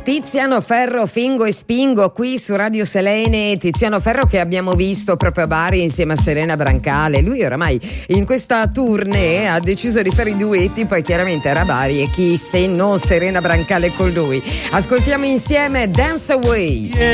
Tiziano Ferro, Fingo e Spingo qui su Radio Selene. Tiziano Ferro che abbiamo visto proprio a Bari insieme a Serena Brancale. Lui oramai in questa tournée ha deciso di fare i duetti, poi chiaramente era a Bari e chi se non Serena Brancale con lui. Ascoltiamo insieme Dance Away.